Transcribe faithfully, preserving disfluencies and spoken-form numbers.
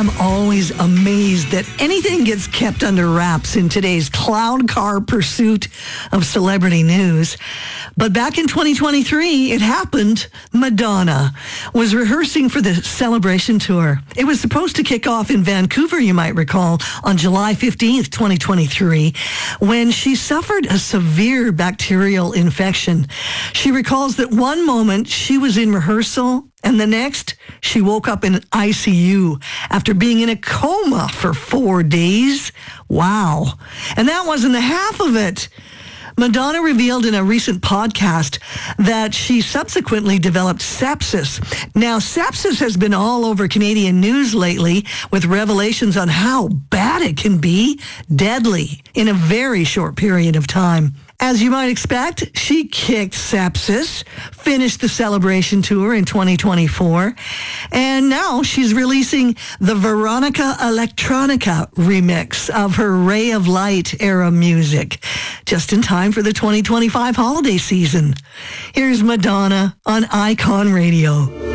am always amazed that anything gets kept under wraps in today's cloud car pursuit of celebrity news. But back in twenty twenty-three, it happened. Madonna was rehearsing for the Celebration Tour. It was supposed to kick off in Vancouver, you might recall, on July fifteenth, twenty twenty-three, when she suffered a severe bacterial infection. She recalls that one moment she was in rehearsal, and the next, she woke up in I C U after being in a coma for four days. Wow. And that wasn't the half of it. Madonna revealed in a recent podcast that she subsequently developed sepsis. Now, sepsis has been all over Canadian news lately with revelations on how bad it can be, deadly, in a very short period of time. As you might expect, she kicked sepsis, finished the Celebration Tour in twenty twenty-four, and now she's releasing the Veronica Electronica remix of her Ray of Light era music, just in time for the twenty twenty-five holiday season. Here's Madonna on Icon Radio.